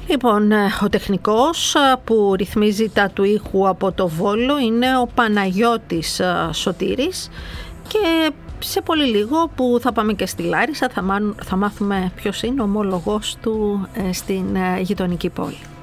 Λοιπόν, ο τεχνικός που ρυθμίζει τα του ήχου από το Βόλο είναι ο Παναγιώτης Σωτήρης και σε πολύ λίγο που θα πάμε και στη Λάρισα θα μάθουμε ποιος είναι ο ομόλογός του στην γειτονική πόλη.